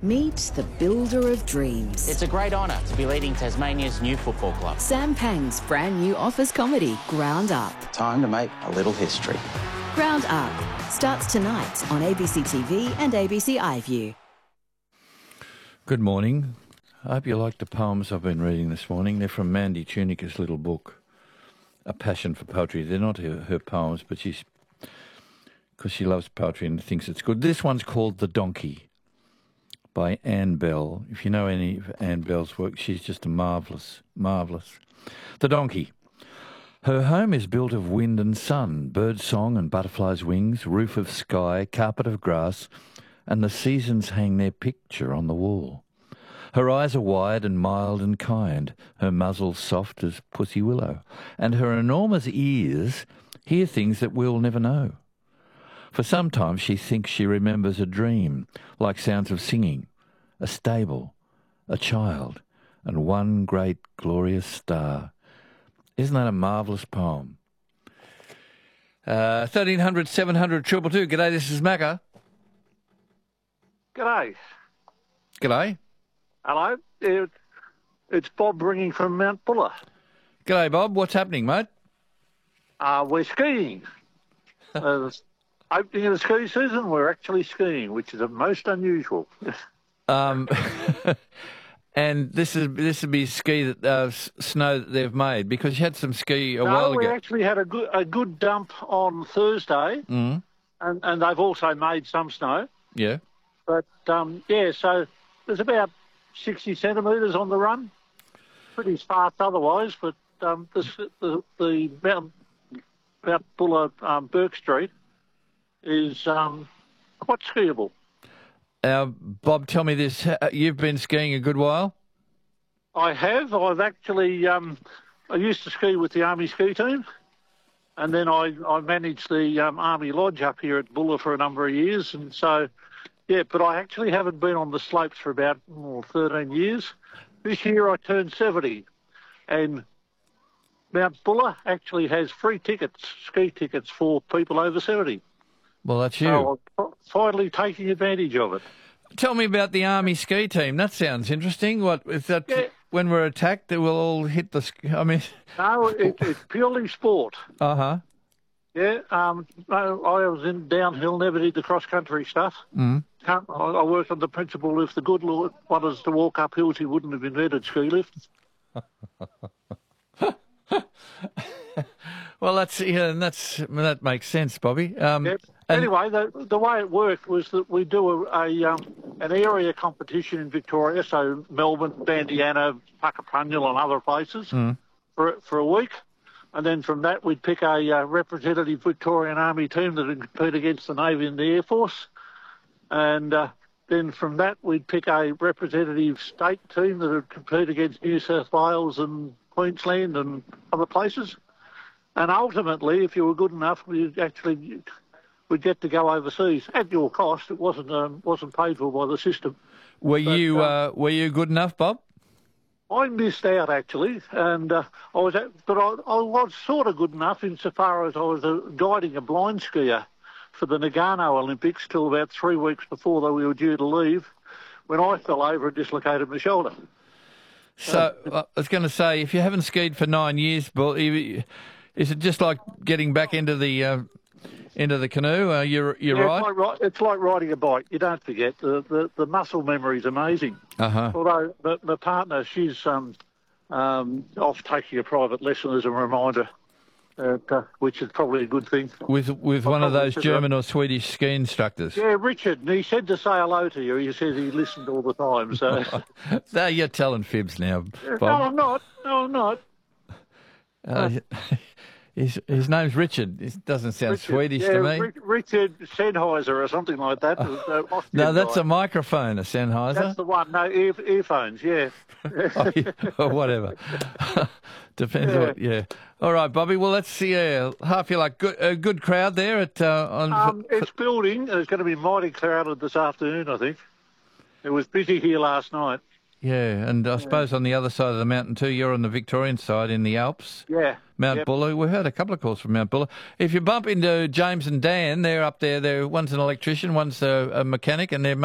Meet the builder of dreams. It's a great honour to be leading Tasmania's new football club. Sam Pang's brand new office comedy, Ground Up. Time to make a little history. Ground Up starts tonight on ABC TV and ABC iView. Good morning. I hope you like the poems I've been reading this morning. They're from Mandy Tunica's little book, A Passion for Poetry. They're not her poems, but because she loves poetry and thinks it's good. This one's called The Donkey by Anne Bell. If you know any of Anne Bell's work, she's just marvellous. The Donkey. Her home is built of wind and sun, bird song and butterflies' wings, roof of sky, carpet of grass, and the seasons hang their picture on the wall. Her eyes are wide and mild and kind, her muzzle soft as pussy willow, and her enormous ears hear things that we'll never know. For sometimes she thinks she remembers a dream, like sounds of singing, a stable, a child, and one great glorious star. Isn't that a marvellous poem? 1300 700 222. G'day, this is Macca. G'day. G'day. Hello. It's Bob ringing from Mount Buller. G'day, Bob. What's happening, mate? We're skiing. Opening of the ski season, we're actually skiing, which is most unusual. And this would be ski snow that they've made, because you had some ski a while ago. We actually had a good dump on Thursday, and they've also made some snow. Yeah. But so there's about 60 centimetres on the run. Pretty sparse otherwise, but the Mount Buller Burke Street is quite skiable. Bob, tell me this. You've been skiing a good while? I have. I've actually... I used to ski with the Army ski team, and then I managed the Army Lodge up here at Buller for a number of years, and so... Yeah, but I actually haven't been on the slopes for about 13 years. This year I turned 70, and Mount Buller actually has free tickets, ski tickets for people over 70. Well, that's you. So I'm finally taking advantage of it. Tell me about the Army ski team. That sounds interesting. What is that? Yeah. When we're attacked, they will all hit the... No, it's purely sport. Uh-huh. Yeah, I was in downhill, never did the cross-country stuff. I worked on the principle if the good Lord wanted us to walk up hills, he wouldn't have invented ski lifts. Well, that makes sense, Bobby. Anyway, the way it worked was that we do an area competition in Victoria, so Melbourne, Bandiana, Puckapunyal and other places for a week. And then from that, we'd pick a representative Victorian Army team that would compete against the Navy and the Air Force. And then from that, we'd pick a representative state team that would compete against New South Wales and Queensland and other places. And ultimately, if you were good enough, we'd get to go overseas at your cost. It wasn't paid for by the system. Were you good enough, Bob? I missed out actually, and I was sort of good enough insofar as I was guiding a blind skier for the Nagano Olympics till about 3 weeks before we were due to leave, when I fell over and dislocated my shoulder. So I was going to say, if you haven't skied for 9 years, Bill, is it just like getting back into the canoe? You're right. It's like riding a bike. You don't forget the muscle memory is amazing. Although my partner, she's off taking a private lesson as a reminder, which is probably a good thing. With one of those German or Swedish ski instructors. Yeah, Richard. And he said to say hello to you. He says he listened all the time. So no, you're telling fibs now, Bob. No, I'm not. His name's Richard. It doesn't sound Swedish to me. Richard Sennheiser or something like that. No, that's a microphone, a Sennheiser. That's the one. No, earphones, yeah. Or whatever. Depends what, yeah. All right, Bobby. Well, let's see. Half you like a good crowd there at it's building. It's going to be mighty crowded this afternoon, I think. It was busy here last night. Yeah, and I suppose on the other side of the mountain too, you're on the Victorian side in the Alps. Yeah. Mount Buller. We heard a couple of calls from Mount Buller. If you bump into James and Dan, they're up there. One's an electrician, one's a mechanic, and they're